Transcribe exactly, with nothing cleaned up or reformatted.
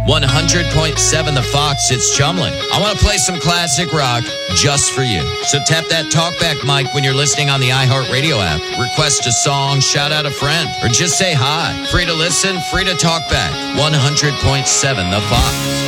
one hundred point seven The Fox, it's Chumley. I want to play some classic rock just for you. So tap that talkback mic when you're listening on the iHeartRadio app. Request a song, shout out a friend, or just say hi. Free to listen, free to talk back. one hundred point seven The Fox.